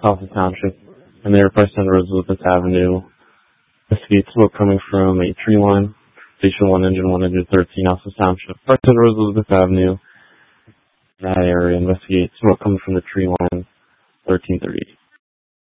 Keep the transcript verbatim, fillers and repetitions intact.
Alpha Township, and they are priced on Elizabeth Avenue. Investigate smoke coming from a tree line, Station one, Engine one thirteen, Alpha Township. Priced on Elizabeth Avenue. That area. Investigate smoke coming from the tree line, thirteen thirty.